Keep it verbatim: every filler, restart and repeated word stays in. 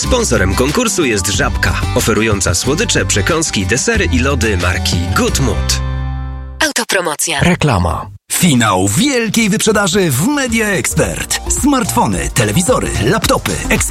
Sponsorem konkursu jest Żabka, oferująca słodycze, przekąski, desery i lody marki Good Mood. Autopromocja. Reklama. Finał wielkiej wyprzedaży w Media Expert. Smartfony, telewizory, laptopy,